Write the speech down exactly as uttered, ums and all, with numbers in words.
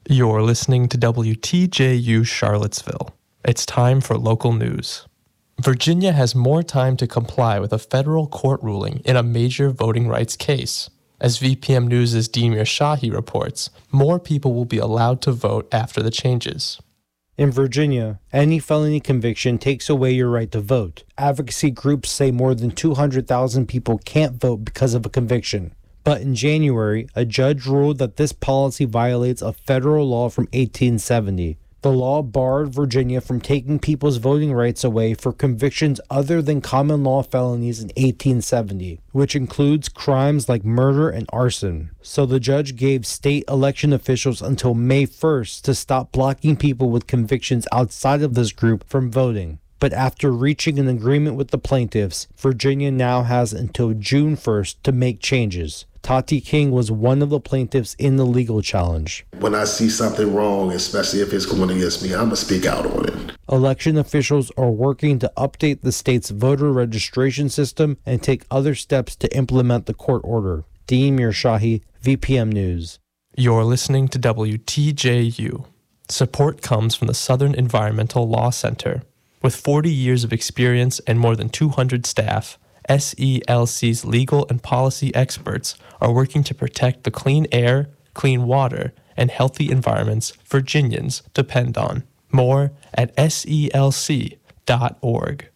You're listening to W T J U Charlottesville. It's time for local news. Virginia has more time to comply with a federal court ruling in a major voting rights case. As V P M News' Demir Shahi reports, more people will be allowed to vote after the changes. In Virginia, any felony conviction takes away your right to vote. Advocacy groups say more than two hundred thousand people can't vote because of a conviction. But in January, a judge ruled that this policy violates a federal law from eighteen seventy. The law barred Virginia from taking people's voting rights away for convictions other than common law felonies in eighteen seventy, which includes crimes like murder and arson. So the judge gave state election officials until May first to stop blocking people with convictions outside of this group from voting. But after reaching an agreement with the plaintiffs, Virginia now has until June first to make changes. Tati King was one of the plaintiffs in the legal challenge. When I see something wrong, especially if it's going against me, I'm going to speak out on it. Election officials are working to update the state's voter registration system and take other steps to implement the court order. Demir Shahi, V P M News. You're listening to W T J U. Support comes from the Southern Environmental Law Center. With forty years of experience and more than two hundred staff, S E L C's legal and policy experts are working to protect the clean air, clean water, and healthy environments Virginians depend on. More at S E L C dot org.